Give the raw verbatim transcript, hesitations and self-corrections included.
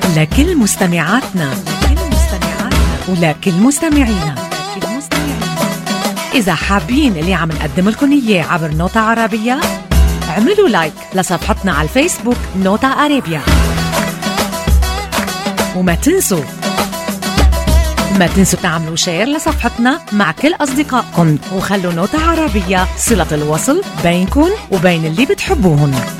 لكل مستمعاتنا ولكل مستمعينا. إذا حابين اللي عم نقدم لكم إياه عبر نوتة عربية، اعملوا لايك لصفحتنا على الفيسبوك نوتة عربية، وما تنسوا ما تنسوا تعملوا شير لصفحتنا مع كل أصدقائكم، وخلوا نوتة عربية صلة الوصل بينكم وبين اللي بتحبوهن.